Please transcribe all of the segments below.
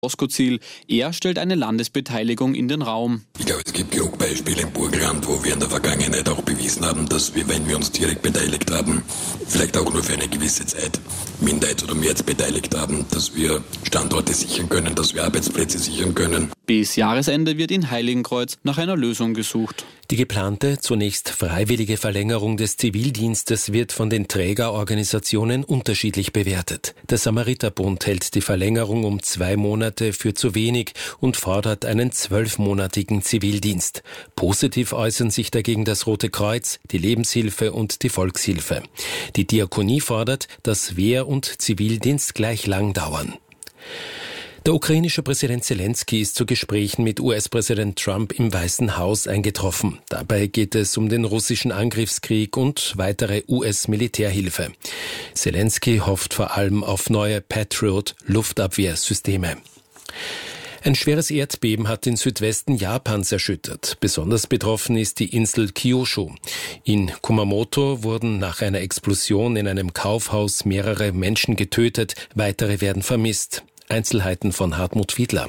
Ziel. Er stellt eine Landesbeteiligung in den Raum. Ich glaube, es gibt genug Beispiele im Burgenland, wo wir in der Vergangenheit auch bewiesen haben, dass wir, wenn wir uns direkt beteiligt haben, vielleicht auch nur für eine gewisse Zeit, Minderheits- oder Mehrheitsbeteiligt haben, dass wir Standorte sichern können, dass wir Arbeitsplätze sichern können. Bis Jahresende wird in Heiligenkreuz nach einer Lösung gesucht. Die geplante, zunächst freiwillige Verlängerung des Zivildienstes wird von den Trägerorganisationen unterschiedlich bewertet. Der Samariterbund hält die Verlängerung um 2 Monate für zu wenig und fordert einen 12-monatigen Zivildienst. Positiv äußern sich dagegen das Rote Kreuz, die Lebenshilfe und die Volkshilfe. Die Diakonie fordert, dass Wehr- und Zivildienst gleich lang dauern. Der ukrainische Präsident Zelensky ist zu Gesprächen mit US-Präsident Trump im Weißen Haus eingetroffen. Dabei geht es um den russischen Angriffskrieg und weitere US-Militärhilfe. Zelensky hofft vor allem auf neue Patriot-Luftabwehrsysteme. Ein schweres Erdbeben hat den Südwesten Japans erschüttert. Besonders betroffen ist die Insel Kyushu. In Kumamoto wurden nach einer Explosion in einem Kaufhaus mehrere Menschen getötet, weitere werden vermisst. Einzelheiten von Hartmut Fiedler.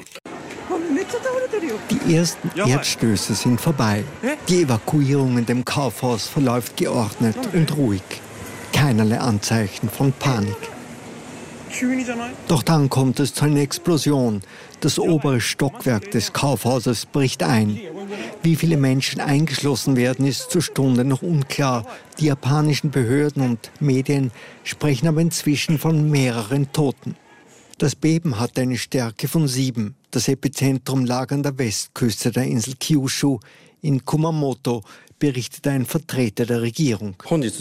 Die ersten Erdstöße sind vorbei. Die Evakuierung in dem Kaufhaus verläuft geordnet und ruhig. Keinerlei Anzeichen von Panik. Doch dann kommt es zu einer Explosion. Das obere Stockwerk des Kaufhauses bricht ein. Wie viele Menschen eingeschlossen werden, ist zur Stunde noch unklar. Die japanischen Behörden und Medien sprechen aber inzwischen von mehreren Toten. Das Beben hatte eine Stärke von 7. Das Epizentrum lag an der Westküste der Insel Kyushu. In Kumamoto berichtet ein Vertreter der Regierung.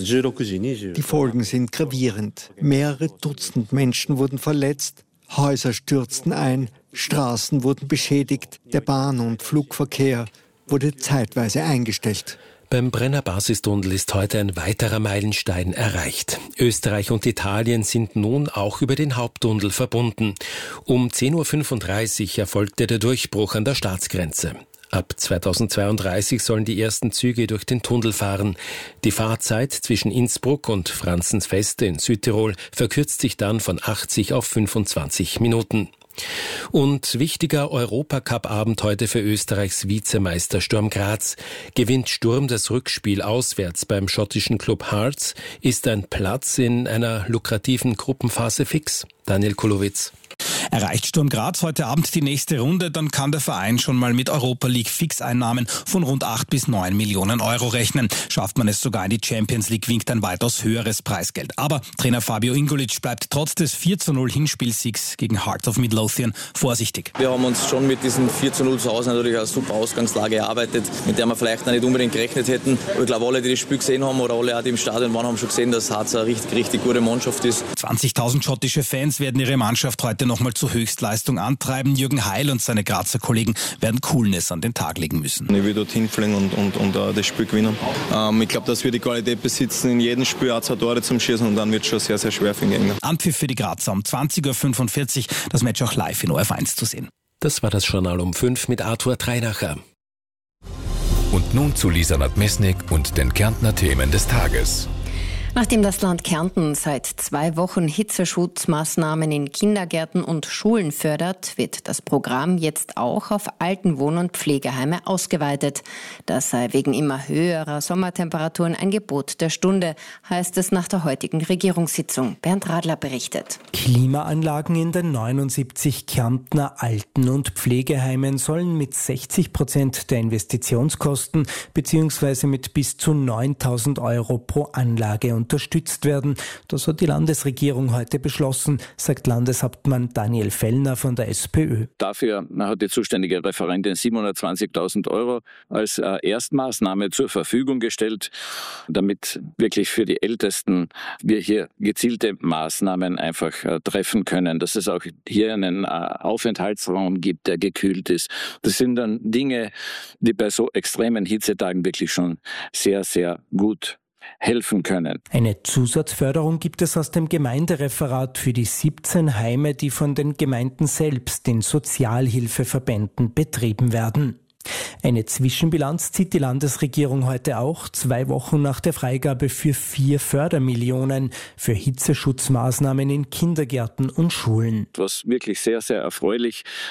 Die Folgen sind gravierend. Mehrere Dutzend Menschen wurden verletzt, Häuser stürzten ein, Straßen wurden beschädigt, der Bahn- und Flugverkehr wurde zeitweise eingestellt. Beim Brenner-Basistunnel ist heute ein weiterer Meilenstein erreicht. Österreich und Italien sind nun auch über den Haupttunnel verbunden. Um 10.35 Uhr erfolgte der Durchbruch an der Staatsgrenze. Ab 2032 sollen die ersten Züge durch den Tunnel fahren. Die Fahrzeit zwischen Innsbruck und Franzensfeste in Südtirol verkürzt sich dann von 80 auf 25 Minuten. Und wichtiger Europacup-Abend heute für Österreichs Vizemeister Sturm Graz. Gewinnt Sturm das Rückspiel auswärts beim schottischen Club Hearts, ist ein Platz in einer lukrativen Gruppenphase fix. Daniel Kulowitz. Erreicht Sturm Graz heute Abend die nächste Runde, dann kann der Verein schon mal mit Europa League Fixeinnahmen von rund 8 bis 9 Millionen Euro rechnen. Schafft man es sogar in die Champions League, winkt ein weitaus höheres Preisgeld. Aber Trainer Fabio Ingolic bleibt trotz des 4:0 Hinspielsiegs gegen Hearts of Midlothian vorsichtig. Wir haben uns schon mit diesem 4:0 zu Hause natürlich eine super Ausgangslage erarbeitet, mit der wir vielleicht noch nicht unbedingt gerechnet hätten. Aber ich glaube, alle, die das Spiel gesehen haben oder alle, die im Stadion waren, haben schon gesehen, dass Hearts eine richtig gute Mannschaft ist. 20.000 schottische Fans werden ihre Mannschaft heute nochmal zur Höchstleistung antreiben. Jürgen Heil und seine Grazer Kollegen werden Coolness an den Tag legen müssen. Ich will dorthin fliegen und das Spiel gewinnen. Ich glaube, dass wir die Qualität besitzen, in jedem Spiel auch 2 Tore zum Schießen und dann wird es schon sehr, sehr schwer für den Gegner. Anpfiff für die Grazer um 20.45 Uhr, das Match auch live in ORF1 zu sehen. Das war das Journal um 5 mit Arthur Treinacher. Und nun zu Lisa Nadmesnik und den Kärntner Themen des Tages. Nachdem das Land Kärnten seit 2 Wochen Hitzeschutzmaßnahmen in Kindergärten und Schulen fördert, wird das Programm jetzt auch auf Altenwohn- und Pflegeheime ausgeweitet. Das sei wegen immer höherer Sommertemperaturen ein Gebot der Stunde, heißt es nach der heutigen Regierungssitzung. Bernd Radler berichtet. Klimaanlagen in den 79 Kärntner Alten- und Pflegeheimen sollen mit 60% der Investitionskosten bzw. mit bis zu 9.000 Euro pro Anlage unterstützt werden. Das hat die Landesregierung heute beschlossen, sagt Landeshauptmann Daniel Fellner von der SPÖ. Dafür hat die zuständige Referentin 720.000 Euro als Erstmaßnahme zur Verfügung gestellt, damit wirklich für die Ältesten wir hier gezielte Maßnahmen einfach treffen können, dass es auch hier einen Aufenthaltsraum gibt, der gekühlt ist. Das sind dann Dinge, die bei so extremen Hitzetagen wirklich schon sehr, sehr gut helfen können. Eine Zusatzförderung gibt es aus dem Gemeindereferat für die 17 Heime, die von den Gemeinden selbst in Sozialhilfeverbänden betrieben werden. Eine Zwischenbilanz zieht die Landesregierung heute auch, 2 Wochen nach der Freigabe für 4 Fördermillionen für Hitzeschutzmaßnahmen in Kindergärten und Schulen. Was wirklich sehr, sehr erfreulich